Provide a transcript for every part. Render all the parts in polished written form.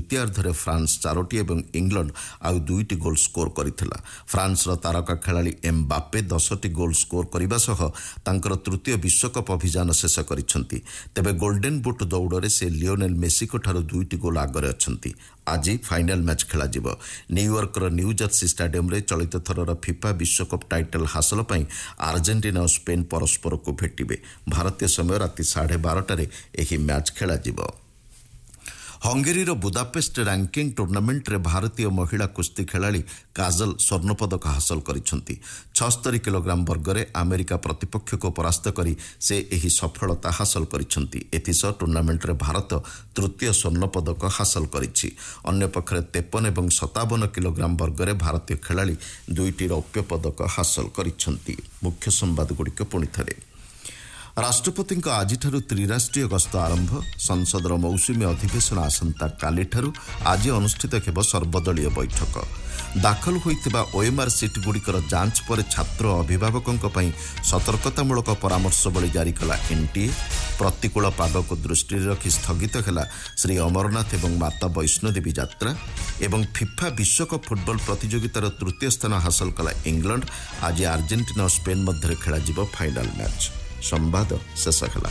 ଦ୍ୱିତୀୟାର୍ଦ୍ଧରେ France 4ଟି ଏବଂ England ଆଉ 2ଟି goal score କରିଥିଲା। ଫ୍ରାନ୍ସର ତାରକା ଖେଳାଳି ଏମ୍ବାପେ 10ଟି ଗୋଲ୍ ସ୍କୋର କରିବା ସହ ତାଙ୍କର ତୃତୀୟ ବିଶ୍ୱକପ୍ ଅଭିଯାନ ଶେଷ କରିଛନ୍ତି। ତେବେ ଗୋଲ୍ଡେନ୍ ବୁଟ୍ ଦୌଡ଼ରେ ସେ ଲିଓନେଲ୍ ମେସିଙ୍କଠାରୁ 2ଟି ଗୋଲ୍ ଆଗରେ ଅଛନ୍ତି। ଆଜି ଫାଇନାଲ୍ ମ୍ୟାଚ୍ ଖେଳାଯିବ। ନ୍ୟୁୟର୍କର ନ୍ୟୁ ଜର୍ସି ଷ୍ଟାଡିୟମରେ ଚଳିତ ଥରର ଫିଫା ବିଶ୍ୱକପ୍ ଟାଇଟଲ୍ ହାସଲ ପାଇଁ ଆର୍ଜେଣ୍ଟିନା ଓ ସ୍ପେନ୍ ପରସ୍ପରକୁ ଭେଟିବେ। ଭାରତୀୟ ସମୟ ରାତି 12:30ରେ ଏହି ମ୍ୟାଚ୍ ଖେଳାଯିବ। ହଙ୍ଗେରୀର ବୁଦାପେଷ୍ଟ ରାଙ୍କିଙ୍ଗ ଟୁର୍ଣ୍ଣାମେଣ୍ଟରେ ଭାରତୀୟ ମହିଳା କୁସ୍ତି ଖେଳାଳି କାଜଲ ସ୍ୱର୍ଣ୍ଣପଦକ ହାସଲ କରିଛନ୍ତି। 76 କିଲୋଗ୍ରାମ ବର୍ଗରେ ଆମେରିକା ପ୍ରତିପକ୍ଷକୁ ପରାସ୍ତ କରି ସେ ଏହି ସଫଳତା ହାସଲ କରିଛନ୍ତି। ଏଥିସହ ଟୁର୍ଣ୍ଣାମେଣ୍ଟରେ ଭାରତ ତୃତୀୟ ସ୍ୱର୍ଣ୍ଣପଦକ ହାସଲ କରିଛି। ଅନ୍ୟପକ୍ଷରେ 53 ଏବଂ 57 କିଲୋଗ୍ରାମ ବର୍ଗରେ ଭାରତୀୟ ଖେଳାଳି 2ଟି ରୌପ୍ୟ ପଦକ ହାସଲ କରିଛନ୍ତି। ମୁଖ୍ୟ ସମ୍ବାଦଗୁଡ଼ିକ ପୁଣିଥରେ। ରାଷ୍ଟ୍ରପତିଙ୍କ ଆଜିଠାରୁ ତ୍ରିରାଷ୍ଟ୍ରୀୟ ଗସ୍ତ ଆରମ୍ଭ। ସଂସଦର ମୌସୁମୀ ଅଧିବେଶନ ଆସନ୍ତାକାଲିଠାରୁ। ଆଜି ଅନୁଷ୍ଠିତ ହେବ ସର୍ବଦଳୀୟ ବୈଠକ। ଦାଖଲ ହୋଇଥିବା ଓଏମ୍ଆର୍ ସିଟ୍ଗୁଡ଼ିକର ଯାଞ୍ଚ ପରେ ଛାତ୍ର ଓ ଅଭିଭାବକଙ୍କ ପାଇଁ ସତର୍କତାମୂଳକ ପରାମର୍ଶବଳୀ ଜାରି କଲା ଏନ୍ଟିଏ। ପ୍ରତିକୂଳ ପାଗକୁ ଦୃଷ୍ଟିରେ ରଖି ସ୍ଥଗିତ ହେଲା ଶ୍ରୀ ଅମରନାଥ ଏବଂ ମାତା ବୈଷ୍ଣୋଦେବୀ ଯାତ୍ରା। ଏବଂ ଫିଫା ବିଶ୍ୱକପ୍ ଫୁଟବଲ ପ୍ରତିଯୋଗିତାର ତୃତୀୟ ସ୍ଥାନ ହାସଲ କଲା ଇଂଲଣ୍ଡ। ଆଜି ଆର୍ଜେଣ୍ଟିନା ଓ ସ୍ପେନ୍ ମଧ୍ୟରେ ଖେଳାଯିବ ଫାଇନାଲ୍ ମ୍ୟାଚ୍। ସମ୍ବାଦ ଶେଷ ହେଲା।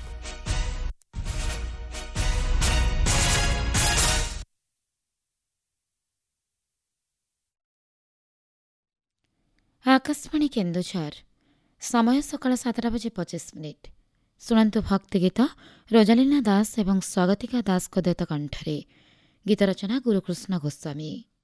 ଆକାଶବାଣୀ କେନ୍ଦୁଝର। ସମୟ ସକାଳ 7:25। ଶୁଣନ୍ତୁ ଭକ୍ତି ଗୀତ ରୋଜାଲିନା ଦାସ ଏବଂ ସ୍ୱାଗତିକା ଦାସଙ୍କ ଦ୍ୱୈତ କଣ୍ଠରେ। ଗୀତ ରଚନା ଗୁରୁକୃଷ୍ଣ ଗୋସ୍ୱାମୀ।